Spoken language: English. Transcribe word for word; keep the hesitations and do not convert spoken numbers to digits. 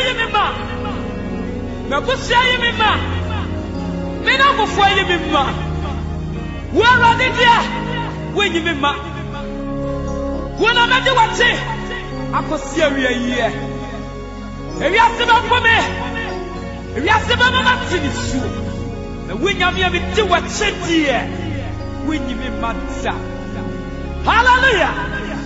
yimima. Mabusia yimima. Mina bufwa yimima. Wara didia. We yimima. Wana medi wate. Akosia wiye ye. Ewi asema pome. Ewi asema mama tinisu. Na we nyamia medi wate die. We yimima ta. Hallelujah.